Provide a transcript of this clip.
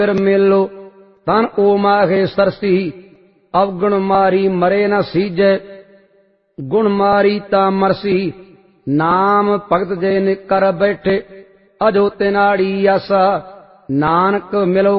ਫਿਰ ਮੇਲੋ ਤਨ ਓ ਮਾਹੇ ਸਰਸੀ। ਅਵਗੁਣ ਮਾਰੀ ਮਰੇ ਨ ਸੀਜੈ, ਗੁਣ ਮਾਰੀ ਤਾ ਮਰਸੀ। ਨਾਮ ਭਗਤ ਜੇ ਨੇ ਕਰ ਬੈਠੇ, ਅਜੋ ਤਿਨਾੜੀ ਆਸਾ। ਨਾਨਕ ਮਿਲੋ